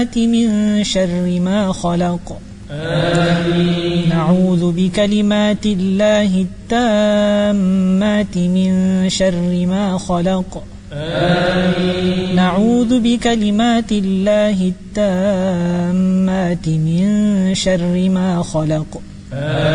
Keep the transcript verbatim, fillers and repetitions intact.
من شر ما خلق. آمين. نعوذ بكلمات الله التامات من شر ما خلق. آمين. نعوذ بكلمات الله التامات من شر ما خلق. آمين.